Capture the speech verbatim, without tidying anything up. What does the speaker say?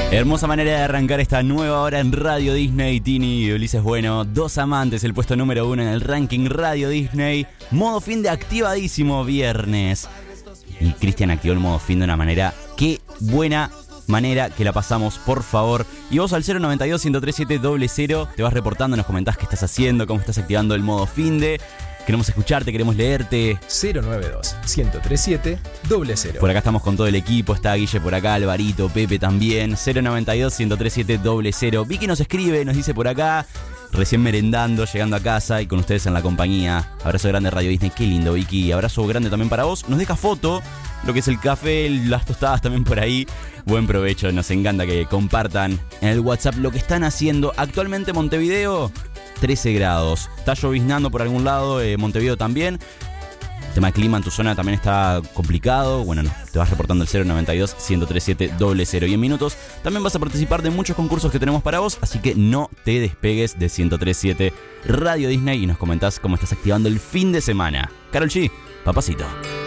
Hermosa manera de arrancar esta nueva hora en Radio Disney. Tini y Ulises Bueno, dos amantes, el puesto número uno en el ranking Radio Disney. Modo fin de activadísimo viernes. Y Cristian activó el modo fin de una manera. Qué buena manera que la pasamos, por favor. Y vos al cero noventa y dos, ciento treinta y siete, cero cero te vas reportando, nos comentás qué estás haciendo, cómo estás activando el modo fin de. Queremos escucharte, queremos leerte. cero noventa y dos, ciento treinta y siete, cero cero. Por acá estamos con todo el equipo. Está Guille por acá, Alvarito, Pepe también. cero noventa y dos, ciento treinta y siete, cero cero. Vicky nos escribe, nos dice por acá, recién merendando, llegando a casa y con ustedes en la compañía. Abrazo grande Radio Disney, qué lindo, Vicky. Abrazo grande también para vos. Nos deja foto, lo que es el café, las tostadas también por ahí. Buen provecho, nos encanta que compartan en el WhatsApp lo que están haciendo. Actualmente Montevideo, trece grados. Está lloviznando por algún lado, eh, Montevideo también. El tema de clima en tu zona también está complicado. Bueno, no, te vas reportando el cero noventa y dos, ciento treinta y siete, cero cero. Y en minutos también vas a participar de muchos concursos que tenemos para vos. Así que no te despegues de ciento treinta y siete Radio Disney y nos comentás cómo estás activando el fin de semana. Karol G, papacito.